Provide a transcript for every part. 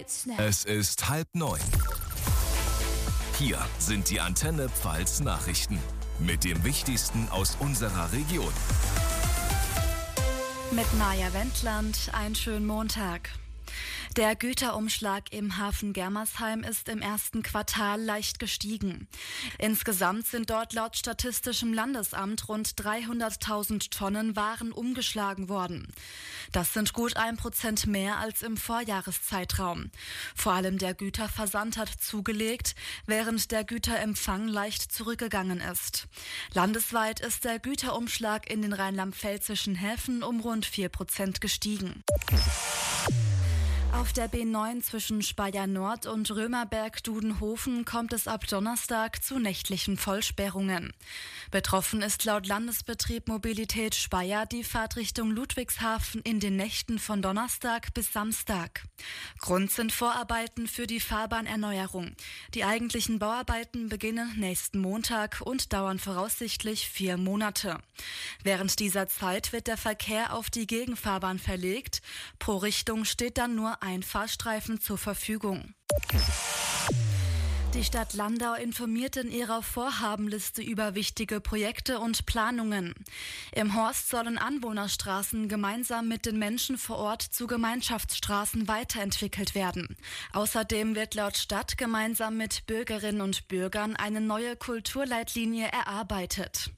Es ist 8:30. Hier sind die Antenne Pfalz Nachrichten mit dem Wichtigsten aus unserer Region. Mit Maja Wendland, einen schönen Montag. Der Güterumschlag im Hafen Germersheim ist im ersten Quartal leicht gestiegen. Insgesamt sind dort laut Statistischem Landesamt rund 300.000 Tonnen Waren umgeschlagen worden. Das sind gut 1% mehr als im Vorjahreszeitraum. Vor allem der Güterversand hat zugelegt, während der Güterempfang leicht zurückgegangen ist. Landesweit ist der Güterumschlag in den rheinland-pfälzischen Häfen um rund 4% gestiegen. Auf der B9 zwischen Speyer Nord und Römerberg-Dudenhofen kommt es ab Donnerstag zu nächtlichen Vollsperrungen. Betroffen ist laut Landesbetrieb Mobilität Speyer die Fahrt Richtung Ludwigshafen in den Nächten von Donnerstag bis Samstag. Grund sind Vorarbeiten für die Fahrbahnerneuerung. Die eigentlichen Bauarbeiten beginnen nächsten Montag und dauern voraussichtlich 4 Monate. Während dieser Zeit wird der Verkehr auf die Gegenfahrbahn verlegt. Pro Richtung steht dann nur ein Fahrstreifen zur Verfügung. Die Stadt Landau informiert in ihrer Vorhabenliste über wichtige Projekte und Planungen. Im Horst sollen Anwohnerstraßen gemeinsam mit den Menschen vor Ort zu Gemeinschaftsstraßen weiterentwickelt werden. Außerdem wird laut Stadt gemeinsam mit Bürgerinnen und Bürgern eine neue Kulturleitlinie erarbeitet.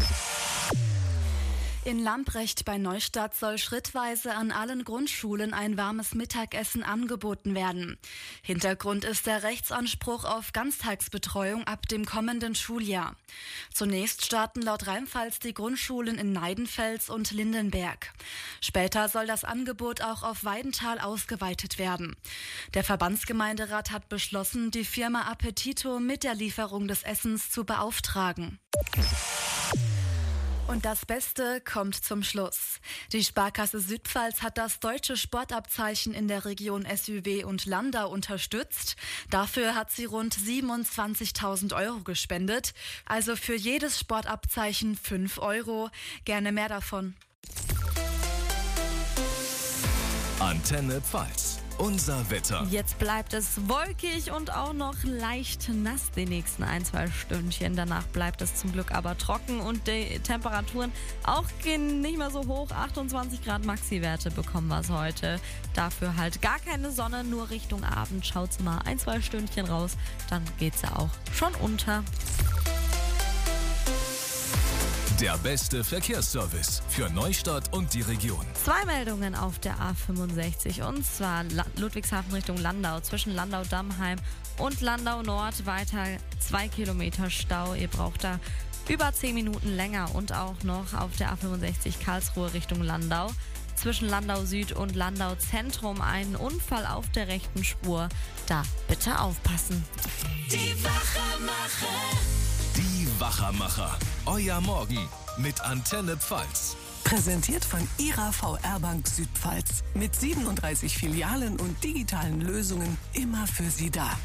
In Lamprecht bei Neustadt soll schrittweise an allen Grundschulen ein warmes Mittagessen angeboten werden. Hintergrund ist der Rechtsanspruch auf Ganztagsbetreuung ab dem kommenden Schuljahr. Zunächst starten laut Rheinpfalz die Grundschulen in Neidenfels und Lindenberg. Später soll das Angebot auch auf Weidenthal ausgeweitet werden. Der Verbandsgemeinderat hat beschlossen, die Firma Appetito mit der Lieferung des Essens zu beauftragen. Und das Beste kommt zum Schluss. Die Sparkasse Südpfalz hat das deutsche Sportabzeichen in der Region SÜW und Landau unterstützt. Dafür hat sie rund 27.000 € gespendet. Also für jedes Sportabzeichen 5 €. Gerne mehr davon. Antenne Pfalz. Unser Wetter. Jetzt bleibt es wolkig und auch noch leicht nass die nächsten 1-2 Stündchen. Danach bleibt es zum Glück aber trocken und die Temperaturen auch gehen nicht mehr so hoch. 28 Grad Maxi-Werte bekommen wir es heute. Dafür halt gar keine Sonne, nur Richtung Abend. Schaut's mal 1-2 Stündchen raus, dann geht's ja auch schon unter. Der beste Verkehrsservice für Neustadt und die Region. 2 Meldungen auf der A65 und zwar Ludwigshafen Richtung Landau. Zwischen Landau-Dammheim und Landau Nord weiter 2 Kilometer Stau. Ihr braucht da über 10 Minuten länger und auch noch auf der A65 Karlsruhe Richtung Landau. Zwischen Landau Süd und Landau Zentrum einen Unfall auf der rechten Spur. Da bitte aufpassen. Die Wachermacher. Die Wachermacher. Euer Morgen mit Antenne Pfalz. Präsentiert von Ihrer VR-Bank Südpfalz. Mit 37 Filialen und digitalen Lösungen immer für Sie da.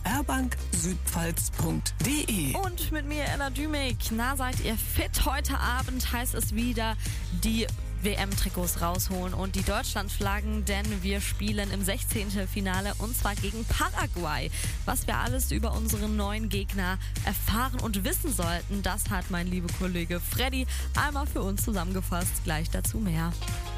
vrbanksüdpfalz.de. Und mit mir, Ella Dümig. Na, seid ihr fit? Heute Abend heißt es wieder, die WM-Trikots rausholen und die Deutschlandflaggen, denn wir spielen im 16. Finale und zwar gegen Paraguay. Was wir alles über unseren neuen Gegner erfahren und wissen sollten, das hat mein lieber Kollege Freddy einmal für uns zusammengefasst. Gleich dazu mehr.